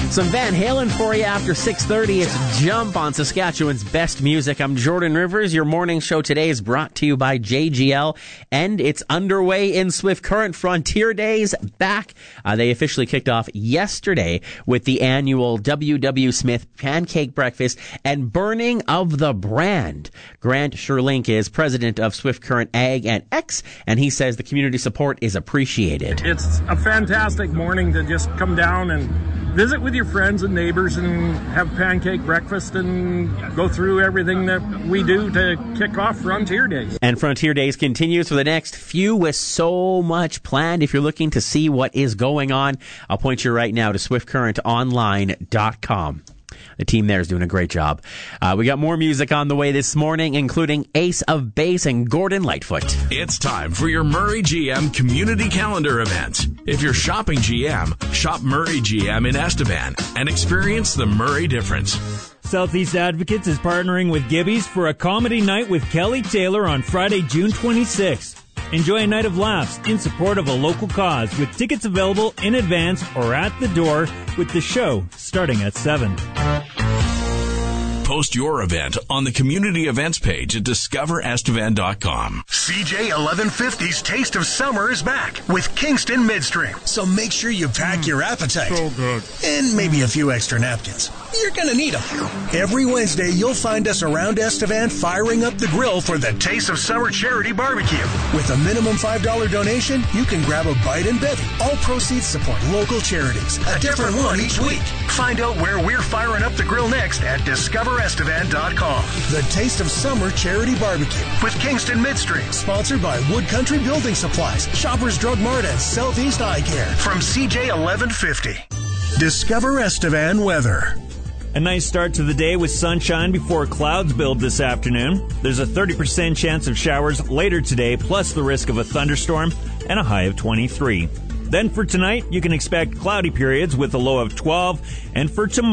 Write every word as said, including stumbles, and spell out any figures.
Some Van Halen for you after six thirty. It's Jump on Saskatchewan's best music. I'm Jordan Rivers. Your morning show today is brought to you by J G L, and it's underway in Swift Current. Frontier Days back. Uh, they officially kicked off yesterday with the annual W W. Smith Pancake Breakfast and burning of the brand. Grant Sherlink is president of Swift Current Ag and X, and he says the community support is appreciated. It's a fantastic morning to just come down and visit with your friends and neighbors and have pancake breakfast and go through everything that we do to kick off Frontier Days. And Frontier Days continues for the next few with so much planned. If you're looking to see what is going on, I'll point you right now to swift current online dot com. The team there is doing a great job. Uh, we got more music on the way this morning, including Ace of Base and Gordon Lightfoot. It's time for your Murray G M Community Calendar event. If you're shopping G M, shop Murray G M in Estevan and experience the Murray difference. Southeast Advocates is partnering with Gibby's for a comedy night with Kelly Taylor on Friday, June twenty-sixth. Enjoy a night of laughs in support of a local cause with tickets available in advance or at the door with the show starting at seven. Post your event on the community events page at discover estevan dot com. C J eleven fifty's Taste of Summer is back with Kingston Midstream. So make sure you pack mm, your appetite. So good. And maybe a few extra napkins. You're going to need them. Every Wednesday, you'll find us around Estevan firing up the grill for the Taste of Summer Charity Barbecue. With a minimum five dollars donation, you can grab a bite and bevy. All proceeds support local charities. A different one each week. Find out where we're firing up the grill next at discover estevan dot com. The Taste of Summer Charity Barbecue with Kingston Midstream. Sponsored by Wood Country Building Supplies, Shoppers Drug Mart, and Southeast Eye Care. From C J eleven fifty. Discover Estevan Weather. A nice start to the day with sunshine before clouds build this afternoon. There's a thirty percent chance of showers later today, plus the risk of a thunderstorm and a high of twenty-three. Then for tonight, you can expect cloudy periods with a low of twelve, and for tomorrow,